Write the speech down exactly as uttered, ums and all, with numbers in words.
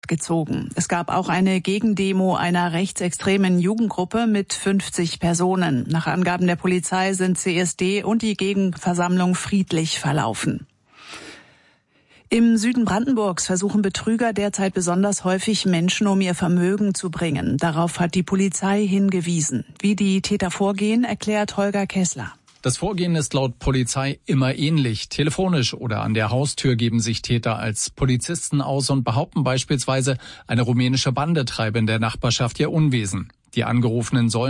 gezogen. Es gab auch eine Gegendemo einer rechtsextremen Jugendgruppe mit fünfzig Personen. Nach Angaben der Polizei sind C S D und die Gegenversammlung friedlich verlaufen. Im Süden Brandenburgs versuchen Betrüger derzeit besonders häufig, Menschen um ihr Vermögen zu bringen. Darauf hat die Polizei hingewiesen. Wie die Täter vorgehen, erklärt Holger Kessler. Das Vorgehen ist laut Polizei immer ähnlich. Telefonisch oder an der Haustür geben sich Täter als Polizisten aus und behaupten beispielsweise, eine rumänische Bande treibe in der Nachbarschaft ihr Unwesen. Die Angerufenen sollen